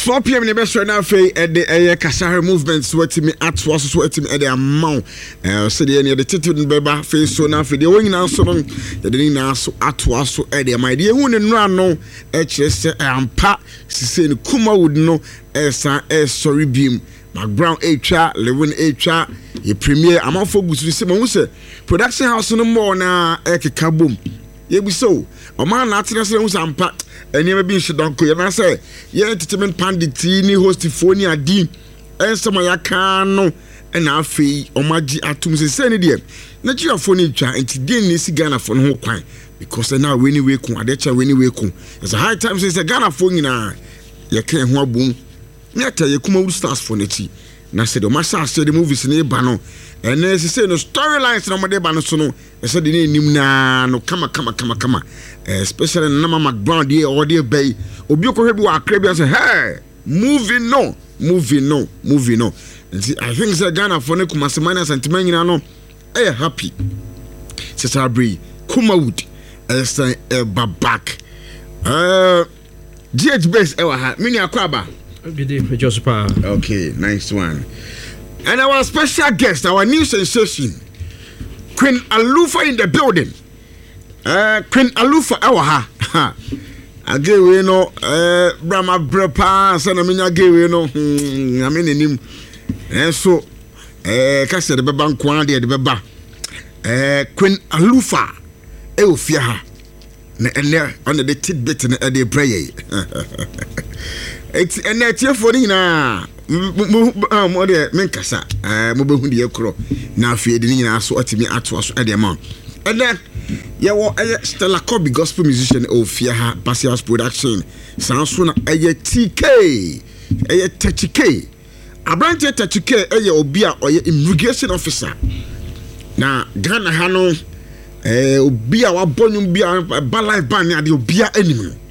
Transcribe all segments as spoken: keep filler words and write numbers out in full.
four p.m. in the best right now for the Kasahara movement. Sweaty me at was sweating at the amount. So the end the title in Beba face so now for the wing now so long. The didn't now so at was so at the my dear one and run no H S and pa saying Kuma would know as a sorry beam. Background H R, Lewin H R, your premier. I'm all focused with Simon Wuse. Production house no more now. Eke kaboom. Ye be so. A man not to say who's unpacked. And never been shut down. You know, say, yeah, entertainment panditini, hostifoni, D, and some of your cano, and our fee, or my G atoms is sending them. Not your phone, and today, Nisi Ghana for no crime. Because I now winning way, I detach winning way. It's a high time since a Ghana phone in a ya can't want boom. Nyata ye kuma stars for neti na said o masa say the movies ne ba no and they say no storylines na mo de ba no so no e say the nim na no kama kama kama kama especially na mama background here or there bay obi ko hwebi wa akra say hey moving no moving no moving no and see, I think say Ghana for ne kuma semana sentiment nyina no eh happy sister Bri kuma wood eh say e ba back uh G H base e wa ha mini akwaba. Okay, nice one. And our special guest, our new sensation, Queen Alufa in the building. Uh, Queen Alufa, our ha. I gave you know, uh, Brahma Brepa, Sanamina gave you know, I mean, him. And so, uh, Cassa the Baban Quandi, the Baba, uh, Queen Alufa, Eufia, and there under the tidbit and the prayer. It's and that's your phone na mo de menkasa eh mo behu de ekro na afie de nyina so atimi ato aso e de ma and then yeah wo Stella Kobe gospel musician Ofia ha Pasias production sanso na eye T K eye T K Abrante T K eye obi a oye immigration officer na Ghana ha no eh obi a wabonum bia ba life ban ya de obi a anim no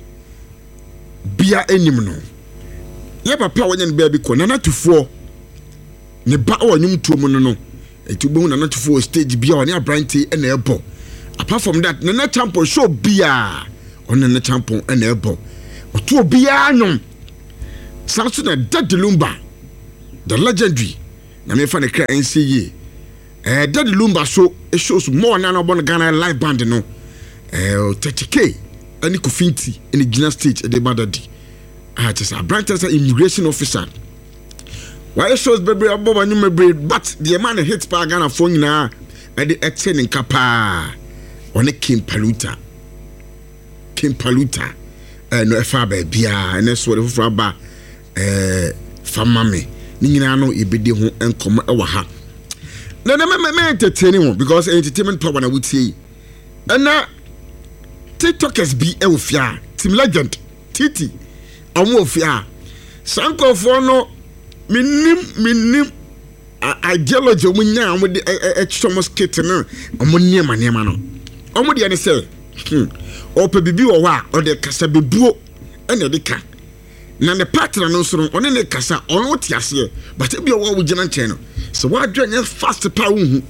bia anim no ye papa wanyan baby ko na natufo ne ba wanyum tuom no no etubo na natufo stage bia one Abrante e na ebo apart from that na na champion show bia on na champion e na ebo oto bia anyom sanso na Daddy Lumba the legendary na me fa ne kra N C E eh Daddy Lumba so it shows more na no bon Ghana live band no eh thirty K ani kofinti in the stage e de badadi. Ah, just a branch as an immigration officer. Why shows baby above and you but the man hits Pagana phone now at the extending Kappa on a Kim Paluta. Kim Paluta, and no Faber Bia, and that's what if Rabba eh Famame. Ninano, Ibidi home and come over her. No, no, no, entertaining because entertainment power I would say. And now TikTokers be Elfia, Team Legend, Titi. Amofia sanko for no minim minim ideology omunya amode e Thomas Kitten no omunye manema no omode ane say hmm opa bibi wo wa o de kasa bebuo ene de ka na ne partner no so no one ne kasa ono tiase but e bi wo wo gina nchen no so wa dwen fast pa wo hu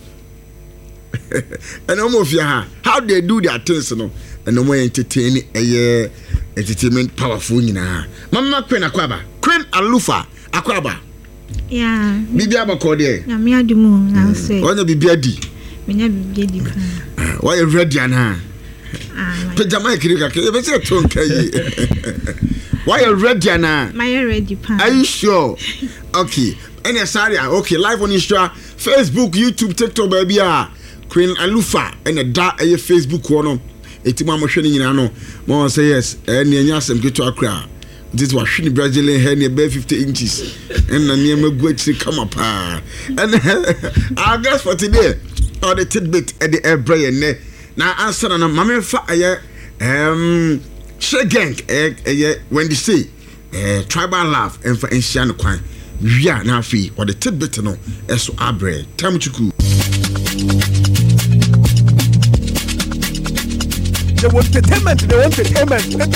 and Amofia ha how they do their things no and no more entertaining eh entertainment powerful nyina mama Queen Akwaba Queen Alufa Akwaba yeah bibi abako de na me adumu na say onya bibi adi me nya bibi adi kan why you ready ana ah pe jama kirika ke be say ton kai why you ready ana my ready pan are you sure okay any sorry okay live on Insta Facebook YouTube TikTok baby ah Queen Alufa and da eh Facebook one eti ma mo hwe ni nyina no mo say yes eh ne nya asem keto akra this was hwe ni Brazilian hair ne be fifty inches and na ne magu achiri kama pa and I guess for today or the tidbit at the air brain ne na answer na mama fa aye um she gang eh eh when they say eh tribal love and for enhia no kwan wia na afi or the tidbit no eso abre tamchuku. They want entertainment, they want entertainment.